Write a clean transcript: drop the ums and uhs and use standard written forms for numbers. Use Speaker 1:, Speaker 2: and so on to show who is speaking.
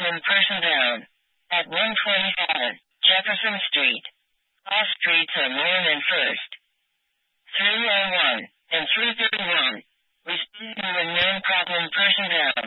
Speaker 1: problem person down. At 127 Jefferson Street. All streets are Warren and First. 301 and 331. Receiving the known problem person down.